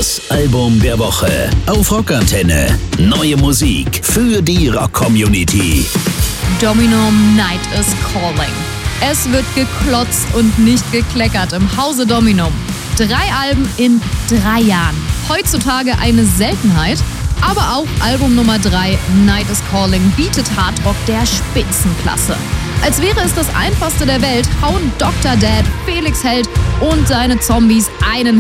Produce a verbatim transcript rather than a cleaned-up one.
Das Album der Woche auf Rockantenne. Neue Musik für die Rock-Community. Dominum Night is Calling. Es wird geklotzt und nicht gekleckert im Hause Dominum. Drei Alben in drei Jahren. Heutzutage eine Seltenheit. Aber auch Album Nummer drei, Night is Calling, bietet Hardrock der Spitzenklasse. Als wäre es das einfachste der Welt, hauen Doktor Dad, Felix Held und seine Zombies einen